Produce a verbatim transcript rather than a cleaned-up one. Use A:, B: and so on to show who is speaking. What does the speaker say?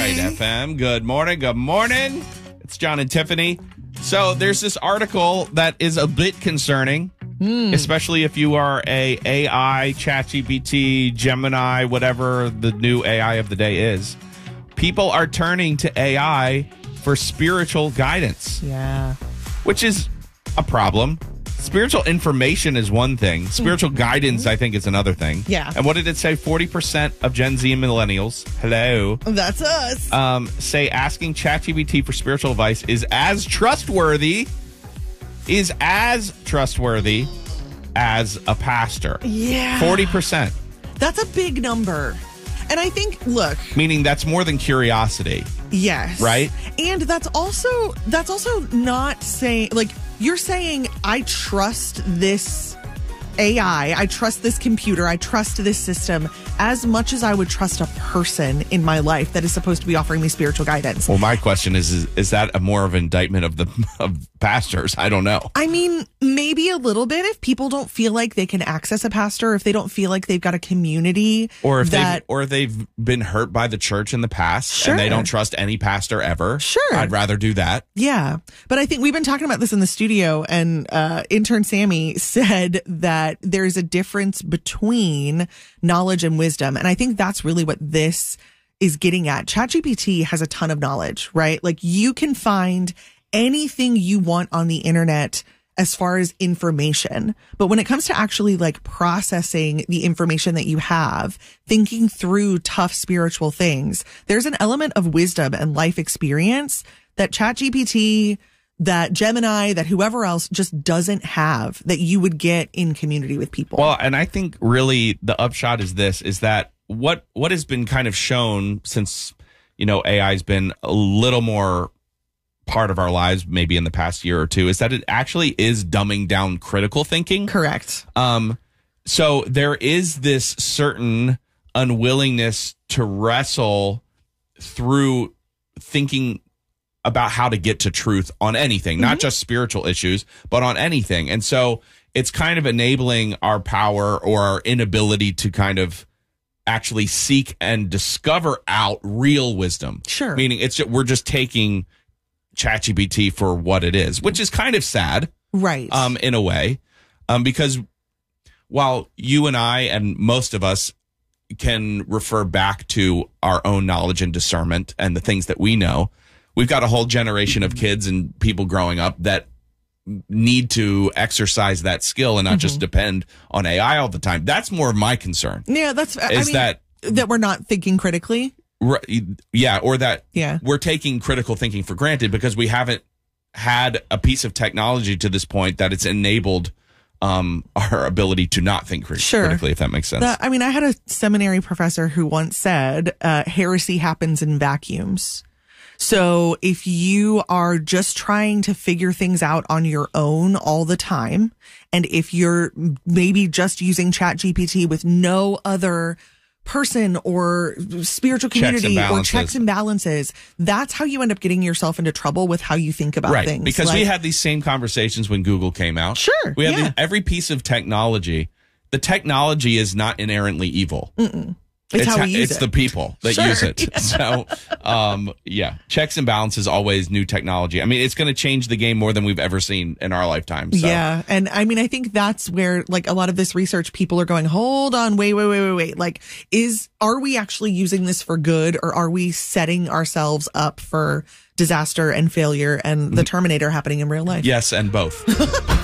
A: right, F M. Good morning. Good morning. It's John and Tiffany. So there's this article that is a bit concerning, mm. especially if you are a AI, ChatGPT, Gemini, whatever the new A I of the day is. People are turning to A I for spiritual guidance.
B: Yeah.
A: Which is a problem. Spiritual information is one thing. Spiritual mm-hmm. guidance, I think, is another thing.
B: Yeah.
A: And what did it say? forty percent of Gen Z and millennials, hello.
B: That's us.
A: Um, say asking ChatGPT for spiritual advice is as trustworthy, is as trustworthy as a pastor.
B: Yeah.
A: forty percent.
B: That's a big number. And I think, look.
A: Meaning that's more than curiosity.
B: Yes.
A: Right?
B: And that's also, that's also not saying, like, you're saying, I trust this A I, I trust this computer, I trust this system as much as I would trust a person in my life that is supposed to be offering me spiritual guidance.
A: Well, my question is, is, is that a more of an indictment of the of pastors? I don't know.
B: I mean, maybe a little bit if people don't feel like they can access a pastor, if they don't feel like they've got a community.
A: Or if
B: that,
A: they've, or they've been hurt by the church in the past
B: sure.
A: and they don't trust any pastor ever.
B: Sure.
A: I'd rather do that.
B: Yeah. But I think we've been talking about this in the studio, and uh, intern Sammy said that there's a difference between knowledge and wisdom. And I think that's really what this is getting at. ChatGPT has a ton of knowledge, right? Like, you can find anything you want on the internet as far as information. But when it comes to actually like processing the information that you have, thinking through tough spiritual things, there's an element of wisdom and life experience that ChatGPT, that Gemini, that whoever else just doesn't have, that you would get in community with people.
A: Well, and I think really the upshot is this, is that what what has been kind of shown since, you know, A I has been a little more part of our lives maybe in the past year or two, is that it actually is dumbing down critical thinking.
B: Correct.
A: Um, so there is this certain unwillingness to wrestle through thinking about how to get to truth on anything, not mm-hmm. just spiritual issues, but on anything. And so it's kind of enabling our power or our inability to kind of actually seek and discover out real wisdom.
B: Sure.
A: Meaning it's we're just taking ChatGPT for what it is, which is kind of sad.
B: Right.
A: Um, in a way, um, because while you and I and most of us can refer back to our own knowledge and discernment and the things that we know, we've got a whole generation of kids and people growing up that need to exercise that skill and not mm-hmm. just depend on A I all the time. That's more of my concern.
B: Yeah, that's I
A: is
B: mean,
A: that
B: that we're not thinking critically.
A: Yeah, or that
B: yeah.
A: we're taking critical thinking for granted because we haven't had a piece of technology to this point that it's enabled um, our ability to not think crit-
B: sure.
A: critically, if that makes sense.
B: The, I mean, I had a seminary professor who once said, uh, heresy happens in vacuums. So if you are just trying to figure things out on your own all the time, and if you're maybe just using ChatGPT with no other person or spiritual community
A: checks
B: or checks and balances, that's how you end up getting yourself into trouble with how you think about
A: right.
B: things.
A: Because
B: like,
A: we had these same conversations when Google came out.
B: Sure.
A: We had
B: yeah.
A: these, every piece of technology. The technology is not inherently evil.
B: Mm-mm. It's, it's how we use
A: it's
B: it.
A: the people that
B: sure.
A: use it.
B: Yeah.
A: So, um, yeah, checks and balances, always new technology. I mean, it's going to change the game more than we've ever seen in our lifetime. So.
B: Yeah. And I mean, I think that's where like a lot of this research, people are going, hold on, wait, wait, wait, wait, wait. Like, is, are we actually using this for good, or are we setting ourselves up for disaster and failure and the Terminator happening in real life?
A: Yes, and both.